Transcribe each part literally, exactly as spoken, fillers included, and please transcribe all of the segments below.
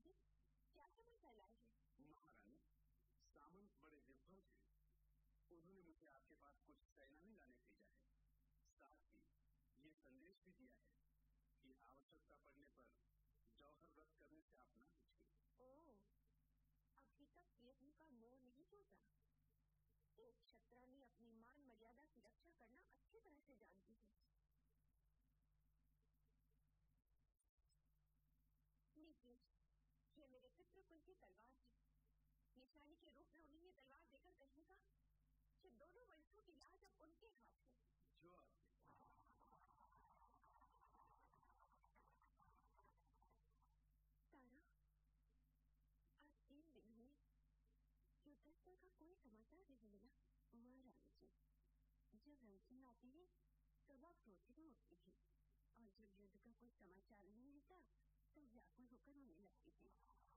जी, क्या समाचार लाए हैं? महारानी, सामंत बड़े विफल थे। उन्होंने मुझे आपके पास कुछ सेनानी लाने भेजा है। साथ ही ये संदेश भी दिया है कि आवश्यकता पड़ने पर जौहर व्रत करने से आप ना हिचके। ओह, अभी तक ये उनका मोह नहीं छूटा। एक क्षत्रानी अपनी मान मर्यादा की रक्षा करना अच्छी तरह से जानती है। लीजिए, ये मेरे पितृकुल की तलवार है। निशानी के रूप में उन्हें ये तलवार देकर कहेगा कि दोनों वंशों की लाज अब उनके हाथ है। जो तारा, आज तीन दिन हुए युद्धस्थल का कोई समाचार नहीं मिला। महारानी जी, जब रणसिंह आती है तब आप रोती में उठती है, और जब युद्ध का कोई समाचार नहीं मिलता तब व्याकुल होकर रोने लगती है।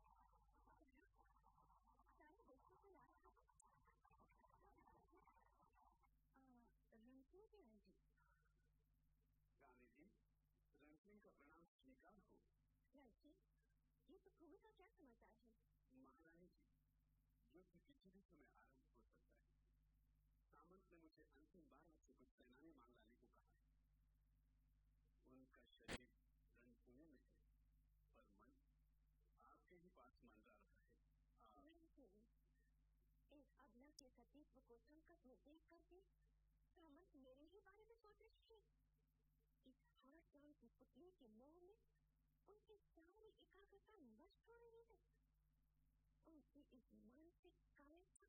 रणसिंह के आए जी। रानी जी, रणसिंह का प्रणाम स्वीकार हो। रणसिंह, ये तो भूमि का क्या समाचार है? महारानी जी, युद्ध किसी भी समय आरंभ हो सकता है। सामंत ने मुझे अंतिम बार आपसे कुछ सेनानी मांग लाने को कहा है। उनका शरीर रणपुणे में है, पर मन आपके ही पास मंडरा रहा है। एक अबला के सतीत्व को संकट में देख करके सामंत मेरे ही बारे में सोच रही है। इस हाड़ की पुतली के मोह में उनकी सारी एकाग्रता नष्ट हो रही है। उनकी इस मानसिक कायरता